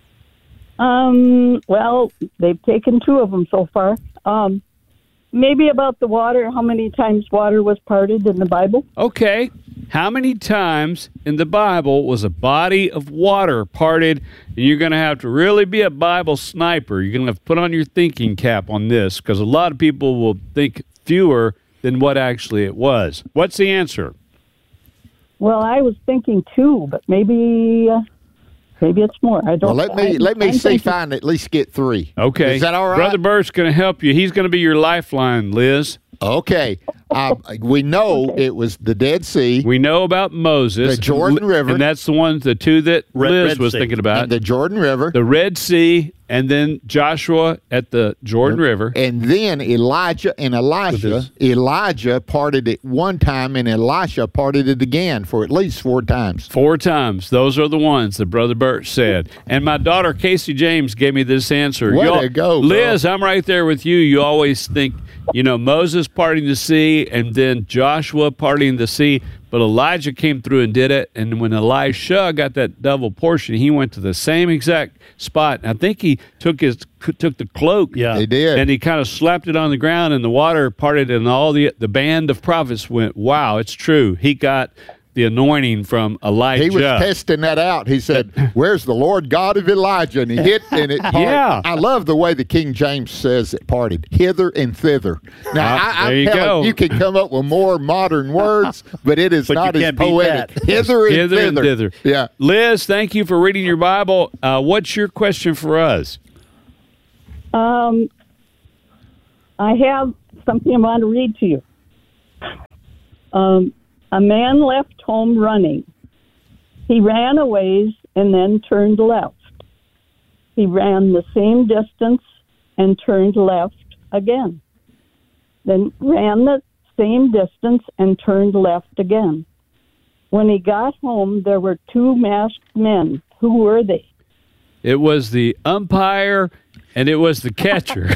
Um, well, they've taken two of them so far. Um, maybe about the water, how many times water was parted in the Bible? Okay. How many times in the Bible was a body of water parted? And you're going to have to really be a Bible sniper. You're going to have to put on your thinking cap on this because a lot of people will think fewer than what actually it was. What's the answer? Well, I was thinking two, but maybe uh, maybe it's more. I don't. Well, let me I, let me I'm see if thinking- I can at least get three. Okay. Is that all right? Brother Bert's going to help you. He's going to be your lifeline, Liz. Okay. uh, we know it was the Dead Sea. We know about Moses. The Jordan River. And that's the one, the two that Red- Liz Red was Sea. thinking about. And the Jordan River. The Red Sea, and then Joshua at the Jordan River. And then Elijah and Elisha. his- Elijah parted it one time, and Elisha parted it again for at least four times. Four times. Those are the ones that Brother Bert said. And my daughter, Casey James, gave me this answer. Way Y'all- to go, Liz, I'm right there with you. You always think, you know, Moses parting the sea and then Joshua parting the sea. But Elijah came through and did it. And when Elisha got that double portion, he went to the same exact spot. And I think he took his took the cloak. Yeah. He did. And he kind of slapped it on the ground, and the water parted, and all the the band of prophets went, wow, it's true. He got the anointing from Elijah. He was testing that out. He said, "Where's the Lord God of Elijah?" And he hit, and it parted. Yeah. I love the way the King James says it parted, hither and thither. Now, Uh, I, I'm there you telling go. you can come up with more modern words, but it is But you not as can't beat poetic. that. Hither and Hither thither. and thither. Yeah. Liz, thank you for reading your Bible. Uh, what's your question for us? Um, I have something I want to read to you. Um, a man left home running. He ran a ways and then turned left. He ran the same distance and turned left again. Then ran the same distance and turned left again. When he got home, there were two masked men. Who were they? It was the umpire and it was the catcher.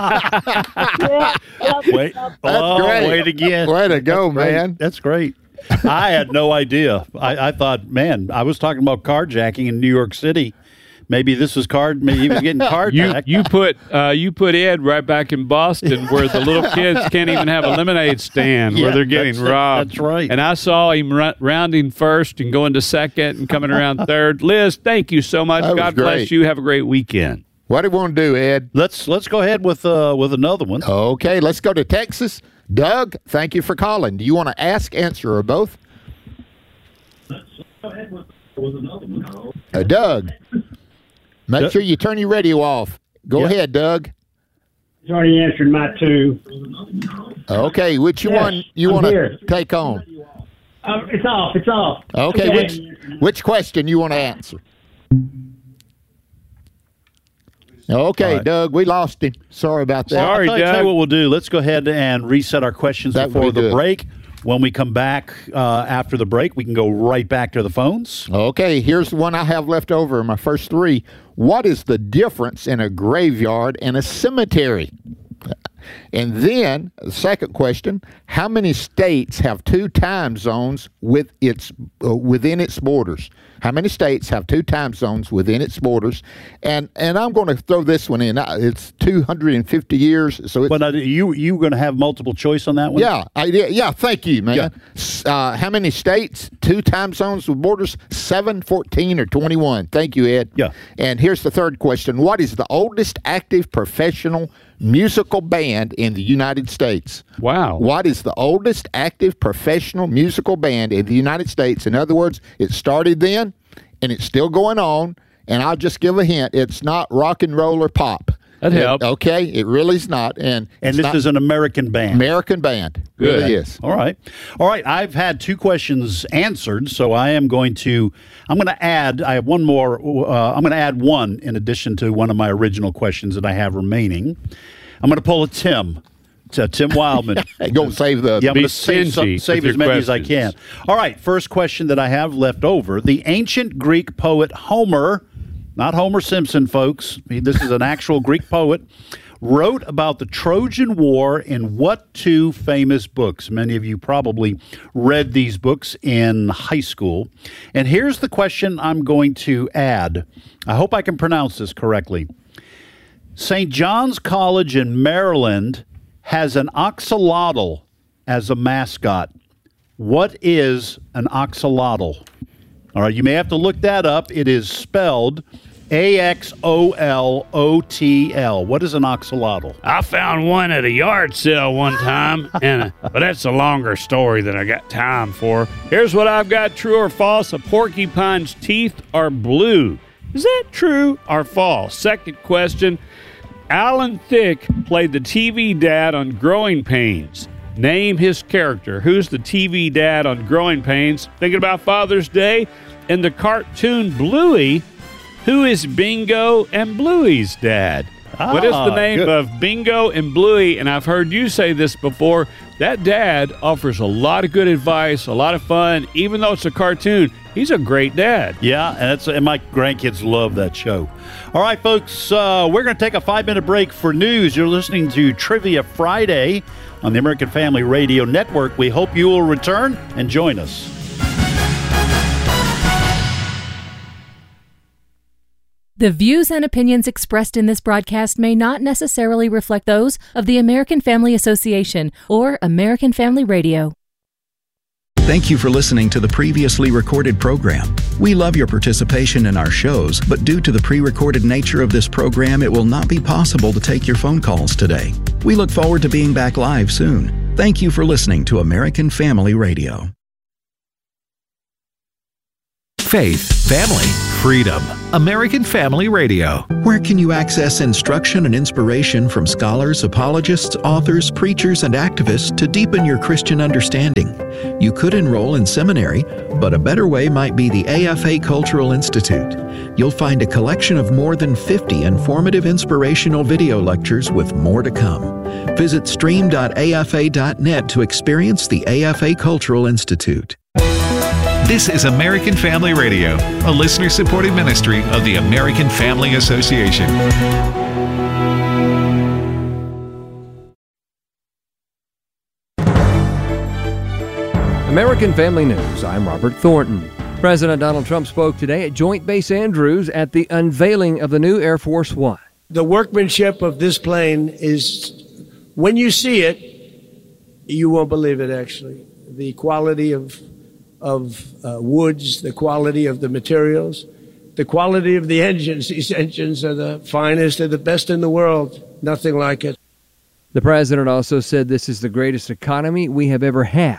Yeah, yep, Wait, yep. oh, great. wait again. Way to go, That's great. man. That's great. I had no idea. I, I thought, man, I was talking about carjacking in New York City. Maybe this was card. Maybe he was getting You carjacked. you put uh, you put Ed right back in Boston where the little kids can't even have a lemonade stand where Yeah, they're getting that's- robbed. that's right. And I saw him ru- rounding first and going to second and coming around third. Liz, thank you so much. That was God bless great. you. Have a great weekend. What do you want to do, Ed? let's let's go ahead with uh, with another one. Okay, let's go to Texas. Doug, thank you for calling. Do you want to ask, answer, or both? Uh, Doug, make Doug? sure you turn your radio off. Go Yeah. ahead, Doug. He's already answered my two. Okay, which Yes, one you I'm want to here. take on? Uh, it's off. It's off. Okay, which which question you want to answer? Okay, All right. Doug, we lost him. Sorry about that. Sorry, I'll tell, you- tell Doug. you what we'll do. Let's go ahead and reset our questions That would before be the good. break. When we come back uh, after the break, we can go right back to the phones. Okay, here's the one I have left over, my first three. What is the difference in a graveyard and a cemetery? And then, the second question, how many states have two time zones with its uh, within its borders? How many states have two time zones within its borders? And and I'm going to throw this one in. Uh, It's two hundred fifty years, so it's But uh, you you going to have multiple choice on that one? yeah, I, yeah, yeah, thank you, man. Yeah. S- Uh, how many states, two time zones with borders? Seven, fourteen, or twenty-one? Thank you, Ed. Yeah. And here's the third question. What is the oldest active professional musical band in the United States? Wow. What is the oldest active professional musical band in the United States? In other words, it started then, and it's still going on. And I'll just give a hint. It's not rock and roll or pop. That It- helped. Okay, it really is not. And And it's this not- is an American band. American band. Good. Really is. All right. All right. I've had two questions answered, so I am going to I'm going to add I have one more uh, I'm going to add one in addition to one of my original questions that I have remaining. I'm going to pull a Tim. To Tim Wildman. Go save the Yeah, I'm Be going to save, stingy some, save with as your many as I can. questions. All right, first question that I have left over. The ancient Greek poet Homer, not Homer Simpson, folks, this is an actual Greek poet, wrote about the Trojan War in what two famous books? Many of you probably read these books in high school. And here's the question I'm going to add. I hope I can pronounce this correctly. Saint John's College in Maryland has an axolotl as a mascot. What is an axolotl? All right, you may have to look that up. It is spelled A X O L O T L. What is an axolotl? I found one at a yard sale one time, and but that's a longer story than I got time for. Here's what I've got. True or false? A porcupine's teeth are blue. Is that true or false? Second question. Alan Thicke played the T V dad on Growing Pains. Name his character. Who's the T V dad on Growing Pains? Thinking about Father's Day? In the cartoon Bluey, who is Bingo and Bluey's dad? Ah, what is the name good. of Bingo and Bluey? And I've heard you say this before. That dad offers a lot of good advice, a lot of fun. Even though it's a cartoon, he's a great dad. Yeah, and, it's, and my grandkids love that show. All right, folks, uh, we're going to take a five-minute break for news. You're listening to Trivia Friday on the American Family Radio Network. We hope you will return and join us. The views and opinions expressed in this broadcast may not necessarily reflect those of the American Family Association or American Family Radio. Thank you for listening to the previously recorded program. We love your participation in our shows, but due to the pre-recorded nature of this program, it will not be possible to take your phone calls today. We look forward to being back live soon. Thank you for listening to American Family Radio. Faith, family, freedom. American Family Radio. Where can you access instruction and inspiration from scholars, apologists, authors, preachers, and activists to deepen your Christian understanding? You could enroll in seminary, but a better way might be the A F A Cultural Institute. You'll find a collection of more than fifty informative inspirational video lectures with more to come. Visit stream dot A F A dot net to experience the A F A Cultural Institute. This is American Family Radio, a listener-supported ministry of the American Family Association. American Family News, I'm Robert Thornton. President Donald Trump spoke today at Joint Base Andrews at the unveiling of the new Air Force One. The workmanship of this plane is, when you see it, you won't believe it, actually. The quality of of uh, woods, the quality of the materials, the quality of the engines. These engines are the finest and the best in the world. Nothing like it. The president also said this is the greatest economy we have ever had.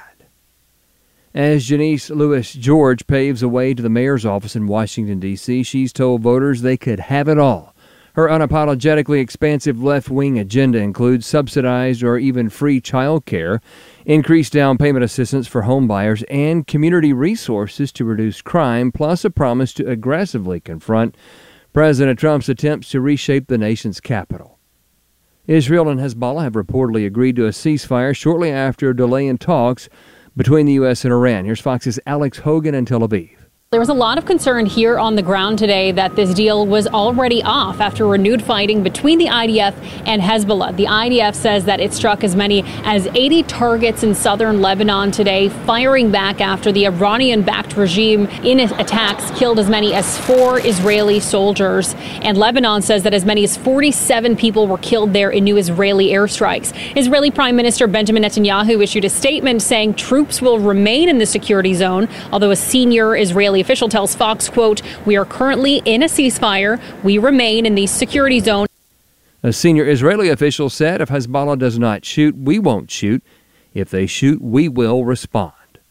As Janice Lewis George paves a way to the mayor's office in Washington, D C, she's told voters they could have it all. Her unapologetically expansive left-wing agenda includes subsidized or even free child care, increased down payment assistance for home buyers, and community resources to reduce crime, plus a promise to aggressively confront President Trump's attempts to reshape the nation's capital. Israel and Hezbollah have reportedly agreed to a ceasefire shortly after a delay in talks between the U S and Iran. Here's Fox's Alex Hogan in Tel Aviv. There was a lot of concern here on the ground today that this deal was already off after renewed fighting between the I D F and Hezbollah. The I D F says that it struck as many as eighty targets in southern Lebanon today, firing back after the Iranian-backed regime in attacks killed as many as four Israeli soldiers. And Lebanon says that as many as forty-seven people were killed there in new Israeli airstrikes. Israeli Prime Minister Benjamin Netanyahu issued a statement saying troops will remain in the security zone, although a senior Israeli official tells Fox, quote, "We are currently in a ceasefire. We remain in the security zone." A senior Israeli official said if Hezbollah does not shoot, we won't shoot. If they shoot, we will respond.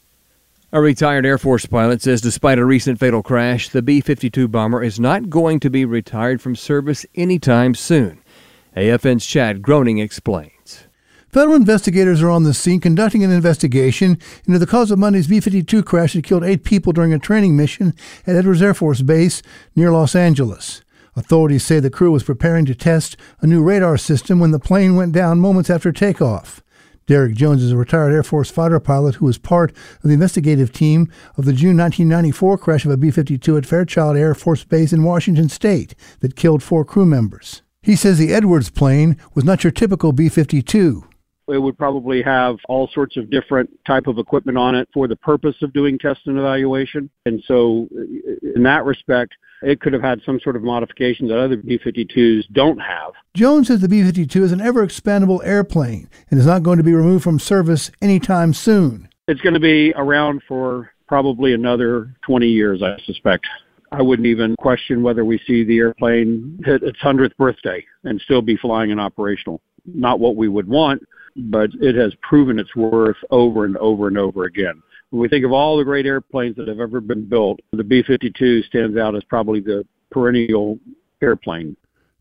A retired Air Force pilot says despite a recent fatal crash, the B fifty-two bomber is not going to be retired from service anytime soon. A F N's Chad Groening explains. Federal investigators are on the scene conducting an investigation into the cause of Monday's B fifty-two crash that killed eight people during a training mission at Edwards Air Force Base near Los Angeles. Authorities say the crew was preparing to test a new radar system when the plane went down moments after takeoff. Derek Jones is a retired Air Force fighter pilot who was part of the investigative team of the June nineteen ninety-four crash of a B fifty-two at Fairchild Air Force Base in Washington State that killed four crew members. He says the Edwards plane was not your typical B fifty-two. It would probably have all sorts of different type of equipment on it for the purpose of doing test and evaluation. And so in that respect, it could have had some sort of modification that other B fifty-twos don't have. Jones says the B fifty-two is an ever-expandable airplane and is not going to be removed from service anytime soon. It's going to be around for probably another twenty years, I suspect. I wouldn't even question whether we see the airplane hit its hundredth birthday and still be flying and operational. Not what we would want, but it has proven its worth over and over and over again. When we think of all the great airplanes that have ever been built, the B fifty-two stands out as probably the perennial airplane.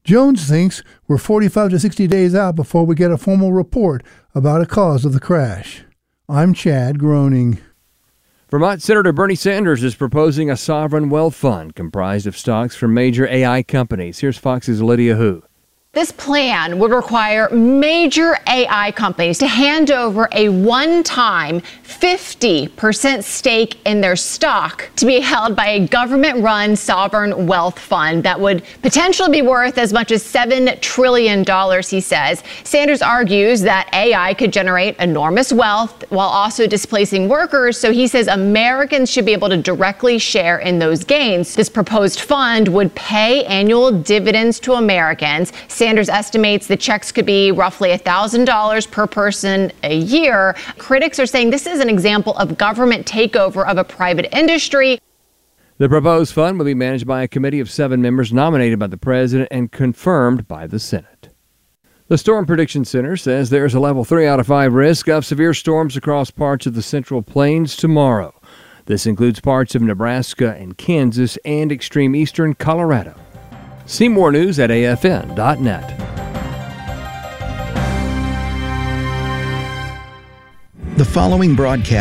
Jones thinks we're forty-five to sixty days out before we get a formal report about a cause of the crash. I'm Chad Groening. Vermont Senator Bernie Sanders is proposing a sovereign wealth fund comprised of stocks from major A I companies. Here's Fox's Lydia Hu. This plan would require major A I companies to hand over a one-time fifty percent stake in their stock to be held by a government-run sovereign wealth fund that would potentially be worth as much as seven trillion dollars, he says. Sanders argues that A I could generate enormous wealth while also displacing workers, so he says Americans should be able to directly share in those gains. This proposed fund would pay annual dividends to Americans. Sanders estimates the checks could be roughly one thousand dollars per person a year. Critics are saying this is an example of government takeover of a private industry. The proposed fund will be managed by a committee of seven members nominated by the president and confirmed by the Senate. The Storm Prediction Center says there's a level three out of five risk of severe storms across parts of the Central Plains tomorrow. This includes parts of Nebraska and Kansas and extreme eastern Colorado. See more news at A F N dot net. The following broadcast